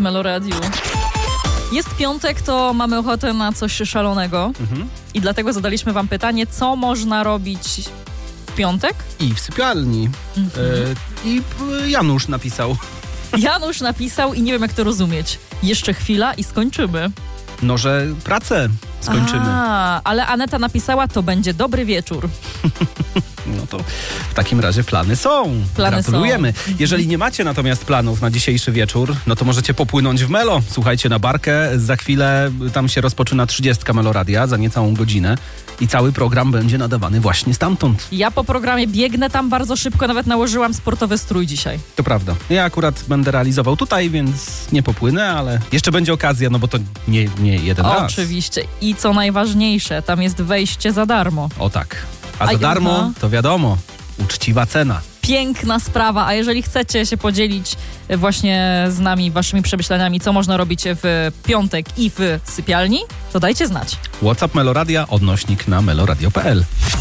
Meloradiu. Jest piątek, to mamy ochotę na coś szalonego i dlatego zadaliśmy wam pytanie, co można robić w piątek? I w sypialni. I Janusz napisał. Janusz napisał i nie wiem, jak to rozumieć. Jeszcze chwila i skończymy. No, że pracę skończymy. Ale Aneta napisała, to będzie dobry wieczór. No to w takim razie plany są. Gratulujemy. Jeżeli nie macie natomiast planów na dzisiejszy wieczór, no to możecie popłynąć w Melo. Słuchajcie na barkę. Za chwilę tam się rozpoczyna 30 Meloradia, za niecałą godzinę. I cały program będzie nadawany właśnie stamtąd. Ja po programie biegnę tam bardzo szybko, nawet nałożyłam sportowy strój dzisiaj. To prawda. Ja akurat będę realizował tutaj, więc nie popłynę, ale jeszcze będzie okazja, no bo to nie jeden raz. Oczywiście. I co najważniejsze, tam jest wejście za darmo. O tak. A za darmo, to wiadomo, uczciwa cena. Piękna sprawa, a jeżeli chcecie się podzielić właśnie z nami waszymi przemyśleniami, co można robić w piątek i w sypialni, to dajcie znać. WhatsApp Meloradia, odnośnik na meloradio.pl.